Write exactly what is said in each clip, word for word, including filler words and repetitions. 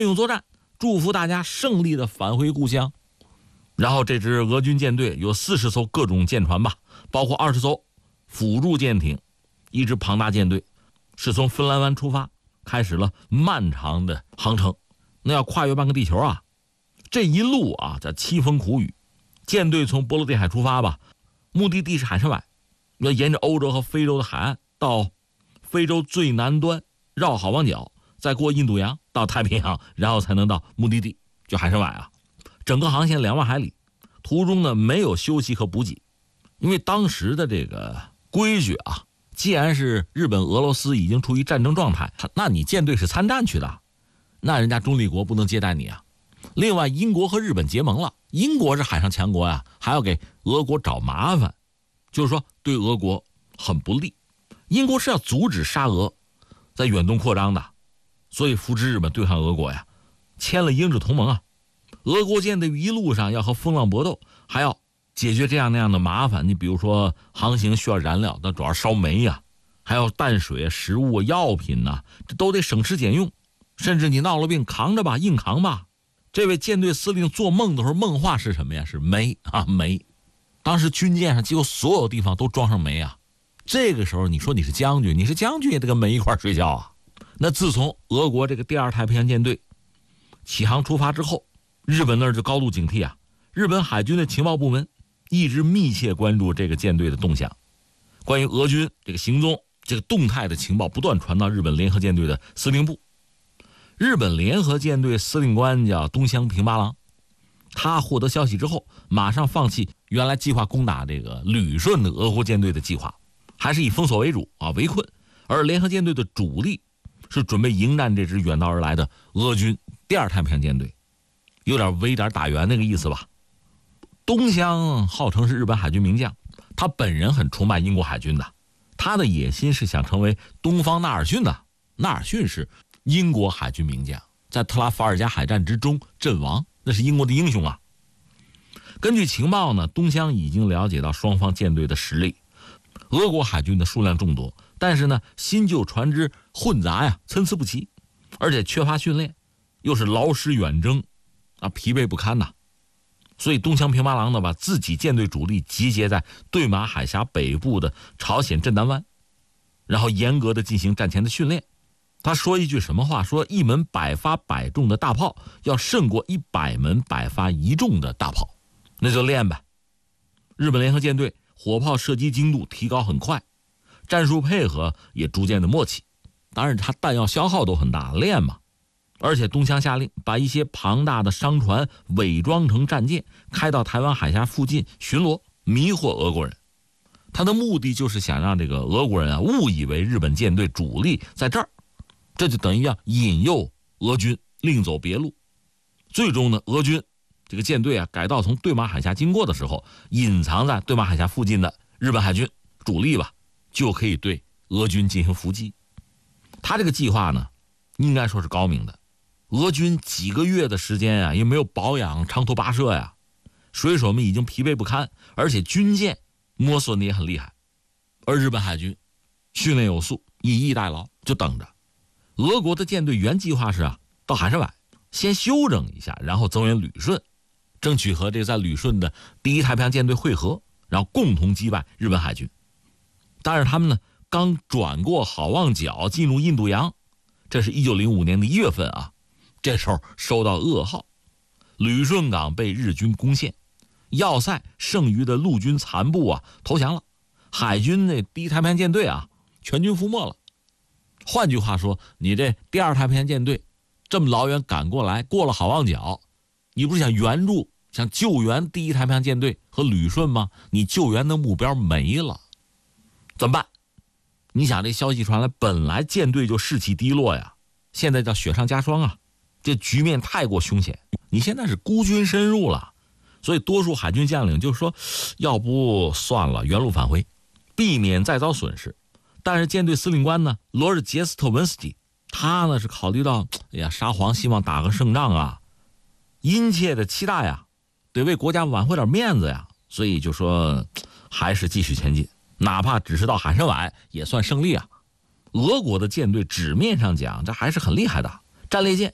勇作战，祝福大家胜利的返回故乡。然后这支俄军舰队有四十艘各种舰船吧，包括二十艘辅助舰艇，一支庞大舰队是从芬兰湾出发，开始了漫长的航程。那要跨越半个地球啊！这一路啊，在凄风苦雨，舰队从波罗的海出发吧，目的地是海参崴，要沿着欧洲和非洲的海岸到非洲最南端，绕好望角，再过印度洋到太平洋，然后才能到目的地，就海参崴啊。整个航线两万海里，途中呢没有休息和补给，因为当时的这个规矩啊，既然是日本、俄罗斯已经处于战争状态，那你舰队是参战去的，那人家中立国不能接待你啊。另外，英国和日本结盟了，英国是海上强国啊，还要给俄国找麻烦，就是说对俄国很不利。英国是要阻止沙俄在远东扩张的，所以扶持日本对抗俄国呀，签了英日同盟啊。俄国舰队一路上要和风浪搏斗，还要解决这样那样的麻烦。你比如说航行需要燃料，那主要烧煤呀、啊，还有淡水、食物、药品呐、啊，这都得省吃俭用。甚至你闹了病扛着吧，硬扛吧。这位舰队司令做梦的时候，梦话是什么呀？是煤啊，煤。当时军舰上几乎所有地方都装上煤啊。这个时候你说你是将军，你是将军也得跟煤一块睡觉啊。那自从俄国这个第二太平洋舰队起航出发之后，日本那儿就高度警惕啊。日本海军的情报部门一直密切关注这个舰队的动向，关于俄军这个行踪、这个动态的情报不断传到日本联合舰队的司令部。日本联合舰队司令官叫东乡平八郎，他获得消息之后，马上放弃原来计划攻打这个旅顺的俄国舰队的计划，还是以封锁为主啊，围困。而联合舰队的主力是准备迎战这支远道而来的俄军第二太平洋舰队，有点围点打援那个意思吧。东乡号称是日本海军名将，他本人很崇拜英国海军的，他的野心是想成为东方纳尔逊的。纳尔逊是英国海军名将，在特拉法尔加海战之中阵亡，那是英国的英雄啊。根据情报呢，东乡已经了解到双方舰队的实力，俄国海军的数量众多，但是呢新旧船只混杂呀，参差不齐，而且缺乏训练，又是劳师远征啊，疲惫不堪呐。所以东乡平八郎呢，把自己舰队主力集结在对马海峡北部的朝鲜震南湾，然后严格的进行战前的训练。他说一句什么话？说一门百发百中的大炮要胜过一百门百发一中的大炮，那就练呗。日本联合舰队火炮射击精度提高很快，战术配合也逐渐的默契，当然它弹药消耗都很大，练嘛。而且东乡下令把一些庞大的商船伪装成战舰，开到台湾海峡附近巡逻，迷惑俄国人。他的目的就是想让这个俄国人啊误以为日本舰队主力在这儿，这就等于要引诱俄军另走别路。最终呢，俄军这个舰队啊改道从对马海峡经过的时候，隐藏在对马海峡附近的日本海军主力吧，就可以对俄军进行伏击。他这个计划呢，应该说是高明的。俄军几个月的时间啊，也没有保养长途跋涉呀，水手们已经疲惫不堪，而且军舰磨损的也很厉害。而日本海军训练有素，以逸待劳，就等着。俄国的舰队原计划是啊，到海参崴先休整一下，然后增援旅顺，争取和这个在旅顺的第一太平洋舰队会合，然后共同击败日本海军。但是他们呢，刚转过好望角进入印度洋，这是一九零五年的一月份啊。这时候收到噩耗，旅顺港被日军攻陷，要塞剩余的陆军残部啊投降了，海军那第一太平洋舰队啊全军覆没了。换句话说，你这第二太平洋舰队这么老远赶过来，过了好望角，你不是想援助、想救援第一太平洋舰队和旅顺吗？你救援的目标没了，怎么办？你想这消息传来，本来舰队就士气低落呀，现在叫雪上加霜啊。这局面太过凶险，你现在是孤军深入了，所以多数海军将领就说，要不算了，原路返回，避免再遭损失。但是舰队司令官呢，罗日杰斯特文斯基，他呢是考虑到，哎呀，沙皇希望打个胜仗啊，殷切的期待呀，得为国家挽回点面子呀，所以就说还是继续前进，哪怕只是到海参崴也算胜利啊。俄国的舰队纸面上讲，这还是很厉害的，战列舰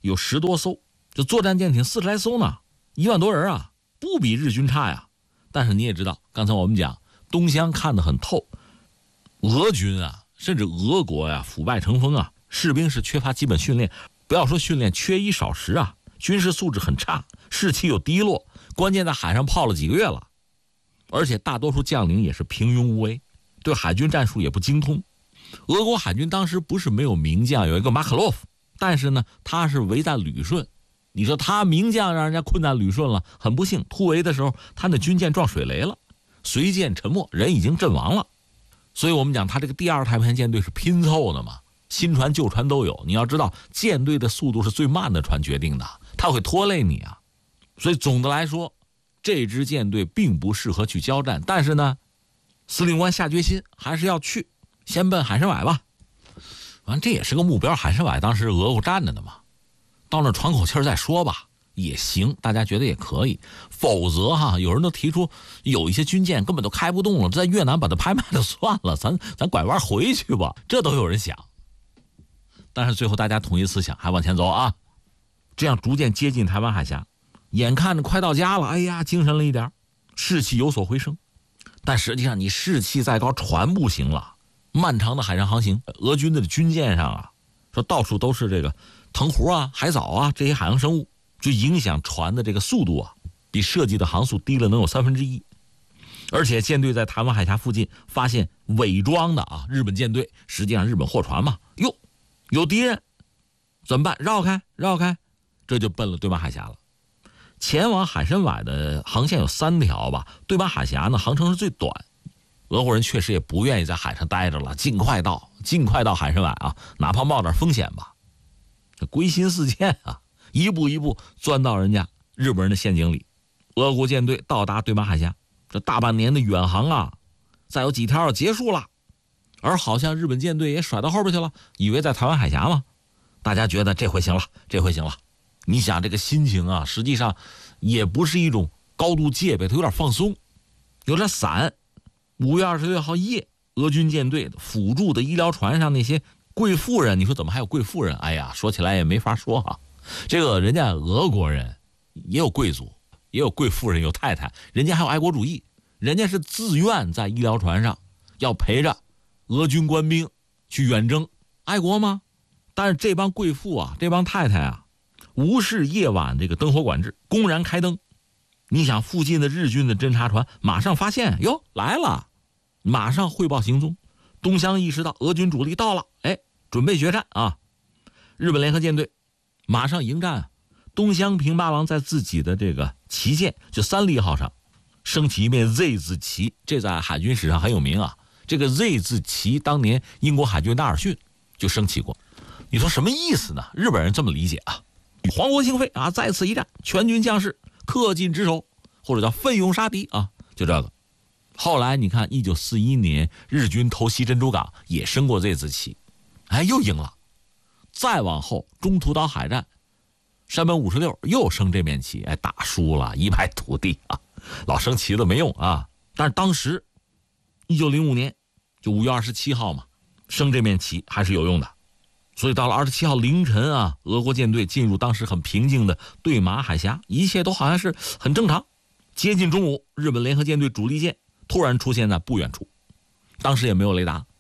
有十多艘，就作战舰艇四十来艘呢，一万多人啊，不比日军差呀。但是你也知道，刚才我们讲东乡看得很透，俄军啊，甚至俄国呀、啊，腐败成风啊，士兵是缺乏基本训练，不要说训练，缺衣少食啊，军事素质很差，士气又低落，关键在海上泡了几个月了，而且大多数将领也是平庸无为，对海军战术也不精通。俄国海军当时不是没有名将，有一个马可洛夫，但是呢，他是围在旅顺。你说他名将让人家困在旅顺了，很不幸，突围的时候他那军舰撞水雷了，随舰沉没，人已经阵亡了。所以我们讲他这个第二太平洋舰队是拼凑的嘛，新船旧船都有。你要知道，舰队的速度是最慢的船决定的，它会拖累你啊。所以总的来说，这支舰队并不适合去交战，但是呢，司令官下决心还是要去，先奔海参崴吧。完，这也是个目标，海参崴当时俄国占着的嘛，到那喘口气再说吧，也行，大家觉得也可以。否则哈，有人都提出有一些军舰根本都开不动了，在越南把它拍卖了算了，咱咱拐弯回去吧，这都有人想。但是最后大家统一思想，还往前走啊，这样逐渐接近台湾海峡，眼看着快到家了，哎呀，精神了一点，士气有所回升。但实际上你士气再高，船不行了。漫长的海上航行，俄军的军舰上啊，说到处都是这个藤壶啊、海藻啊这些海洋生物，就影响船的这个速度啊，比设计的航速低了能有三分之一。而且舰队在台湾海峡附近发现伪装的啊日本舰队，实际上日本货船嘛，哟，有敌人，怎么办？绕开，绕开，这就奔了对马海峡了。前往海参崴的航线有三条吧，对马海峡呢航程是最短。俄国人确实也不愿意在海上待着了，尽快到，尽快到海参崴啊，哪怕冒点风险吧。这归心似箭啊，一步一步钻到人家日本人的陷阱里。俄国舰队到达对马海峡，这大半年的远航啊，再有几天要结束了。而好像日本舰队也甩到后边去了，以为在台湾海峡嘛，大家觉得这回行了，这回行了。你想这个心情啊，实际上也不是一种高度戒备，它有点放松，有点散。五月二十六号夜，俄军舰队辅助的医疗船上那些贵妇人，你说怎么还有贵妇人？哎呀，说起来也没法说啊。这个人家俄国人也有贵族，也有贵妇人，有太太，人家还有爱国主义，人家是自愿在医疗船上要陪着俄军官兵去远征，爱国吗？但是这帮贵妇啊，这帮太太啊，无视夜晚这个灯火管制，公然开灯。你想附近的日军的侦察船马上发现，哟，来了，马上汇报行踪。东乡意识到俄军主力到了，哎，准备决战啊！日本联合舰队马上迎战。东乡平八郎在自己的这个旗舰就三利号上升起一面 Z 字旗，这在海军史上很有名啊。这个 Z 字旗当年英国海军纳尔逊就升起过。你说什么意思呢？日本人这么理解啊，皇国兴废啊，在此一战，全军将士恪尽职守，或者叫奋勇杀敌啊，就这个。后来你看一九四一年日军偷袭珍珠港也升过这字旗，哎，又赢了。再往后中途岛海战，山本五十六又升这面旗，哎，打输了，一败涂地啊，老升旗子没用啊。但是当时一九零五年就五月二十七号嘛，升这面旗还是有用的。所以到了二十七号凌晨啊，俄国舰队进入当时很平静的对马海峡，一切都好像是很正常。接近中午，日本联合舰队主力舰突然出现在不远处，当时也没有雷达，